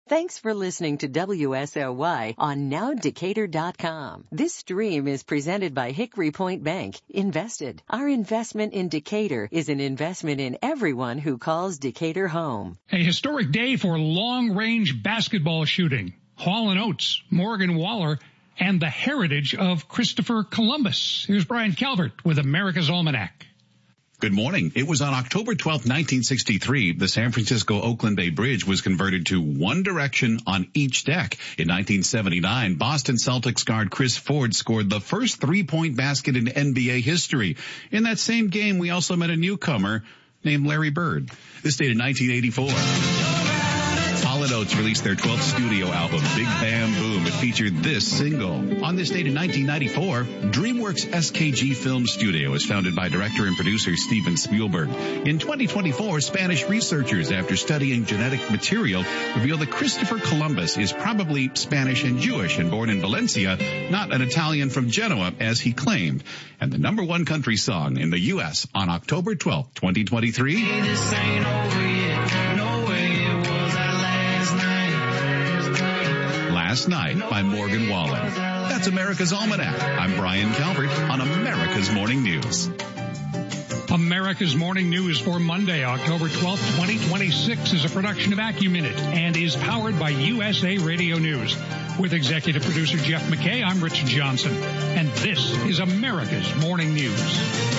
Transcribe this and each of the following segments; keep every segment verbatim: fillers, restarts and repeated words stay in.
Thanks for listening to W S O Y on now decatur dot com. This stream is presented by Hickory Point Bank. Invested. Our investment in Decatur is an investment in everyone who calls Decatur home. A historic day for long-range basketball shooting. Hall and Oates, Morgan Waller, and the heritage of Christopher Columbus. Here's Brian Calvert with America's Almanac. Good morning. It was on October twelfth, nineteen sixty-three, the San Francisco-Oakland Bay Bridge was converted to one direction on each deck. In nineteen seventy-nine, Boston Celtics guard Chris Ford scored the first three-point basket in N B A history. In that same game, we also met a newcomer named Larry Bird. This date in nineteen eighty-four. Hall and Oates released their twelfth studio album, Big Bam Boom. It featured this single. On this date in nineteen ninety-four, DreamWorks S K G Film Studio was founded by director and producer Steven Spielberg. In twenty twenty-four, Spanish researchers, after studying genetic material, reveal that Christopher Columbus is probably Spanish and Jewish and born in Valencia, not an Italian from Genoa, as he claimed. And the number one country song in the U S on October twelfth, twenty twenty-three. This ain't over yet. No way it was our last night. Last Night by Morgan Wallen. That's America's Almanac. I'm Brian Calvert on America's Morning News. America's Morning News for Monday, October twelfth, twenty twenty-six is a production of AccuMinute and is powered by U S A Radio News. With executive producer Jeff McKay, I'm Rich Johnson, and this is America's Morning News.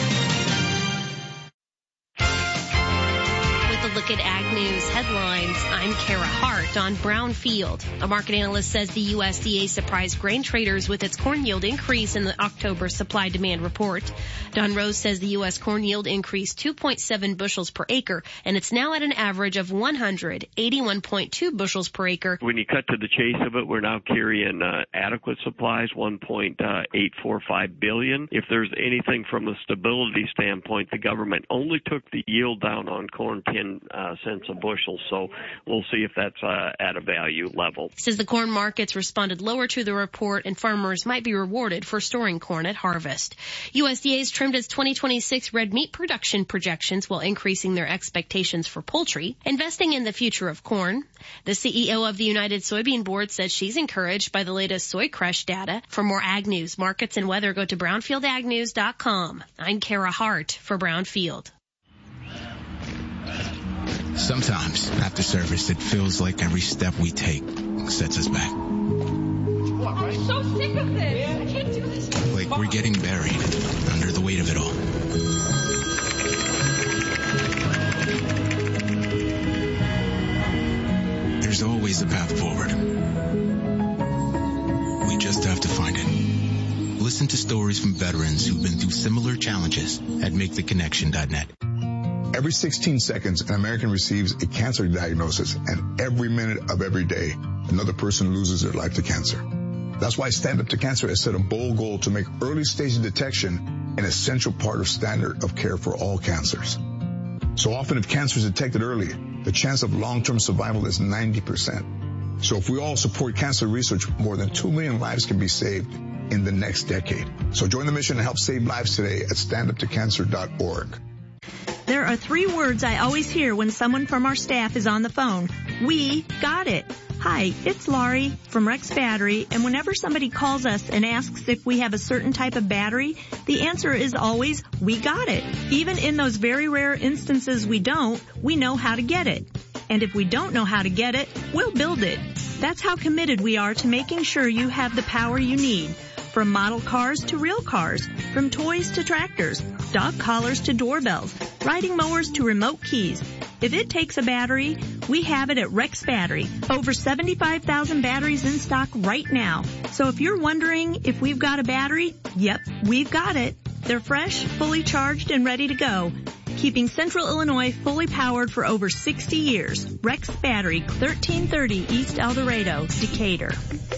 Look at Ag News headlines. I'm Kara Hart on Brownfield. A market analyst says the U S D A surprised grain traders with its corn yield increase in the October supply-demand report. Don Rose says the U S corn yield increased two point seven bushels per acre, and it's now at an average of one hundred eighty-one point two bushels per acre. When you cut to the chase of it, we're now carrying uh, adequate supplies, one point eight four five billion. If there's anything from a stability standpoint, the government only took the yield down on corn ten Uh, cents a bushel, so we'll see if that's uh, at a value level. Says the corn markets responded lower to the report, and farmers might be rewarded for storing corn at harvest. U S D A's trimmed its twenty twenty-six red meat production projections while increasing their expectations for poultry, investing in the future of corn. The C E O of the United Soybean Board says she's encouraged by the latest soy crush data. For more ag news, markets, and weather, go to brownfield ag news dot com. I'm Kara Hart for Brownfield. Sometimes, after service, it feels like every step we take sets us back. I'm so sick of this. I can't do this. Like we're getting buried under the weight of it all. There's always a path forward. We just have to find it. Listen to stories from veterans who've been through similar challenges at make the connection dot net. Every sixteen seconds, an American receives a cancer diagnosis, and every minute of every day, another person loses their life to cancer. That's why Stand Up to Cancer has set a bold goal to make early stage detection an essential part of standard of care for all cancers. So often, if cancer is detected early, the chance of long-term survival is ninety percent. So if we all support cancer research, more than two million lives can be saved in the next decade. So join the mission and help save lives today at stand up to cancer dot org. There are three words I always hear when someone from our staff is on the phone. We got it. Hi, it's Laurie from Rex Battery, and whenever somebody calls us and asks if we have a certain type of battery, the answer is always, we got it. Even in those very rare instances we don't, we know how to get it. And if we don't know how to get it, we'll build it. That's how committed we are to making sure you have the power you need. From model cars to real cars, from toys to tractors, dog collars to doorbells, riding mowers to remote keys. If it takes a battery, we have it at Rex Battery. Over seventy-five thousand batteries in stock right now. So if you're wondering if we've got a battery, yep, we've got it. They're fresh, fully charged, and ready to go. Keeping Central Illinois fully powered for over sixty years. Rex Battery, thirteen thirty East El Dorado, Decatur.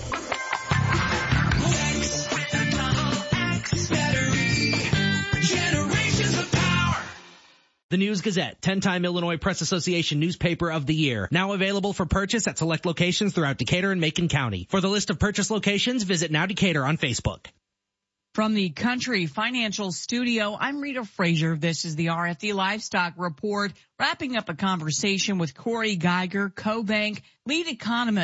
The News Gazette, ten-time Illinois Press Association Newspaper of the Year. Now available for purchase at select locations throughout Decatur and Macon County. For the list of purchase locations, visit Now Decatur on Facebook. From the Country Financial Studio, I'm Rita Frazier. This is the R F D Livestock Report, wrapping up a conversation with Corey Geiger, CoBank lead economist.